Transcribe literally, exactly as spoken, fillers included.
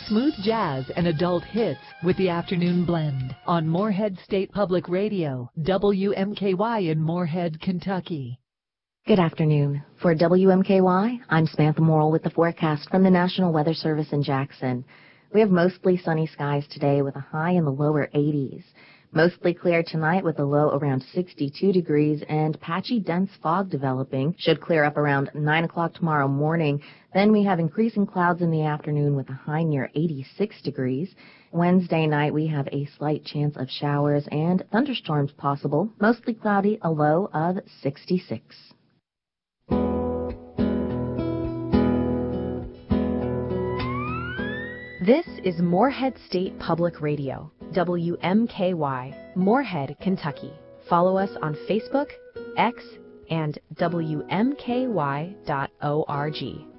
Smooth jazz and adult hits with the Afternoon Blend on Morehead State Public Radio, W M K Y in Morehead, Kentucky. Good afternoon. For W M K Y, I'm Samantha Morrill with the forecast from the National Weather Service in Jackson. We have mostly sunny skies today with a high in the lower eighties. Mostly clear tonight with a low around sixty-two degrees, and patchy dense fog developing. Should clear up around nine o'clock tomorrow morning. Then we have increasing clouds in the afternoon with a high near eighty-six degrees. Wednesday night we have a slight chance of showers and thunderstorms possible. Mostly cloudy, a low of sixty-six. This is Morehead State Public Radio, W M K Y, Morehead, Kentucky. Follow us on Facebook, X, and W M K Y dot org.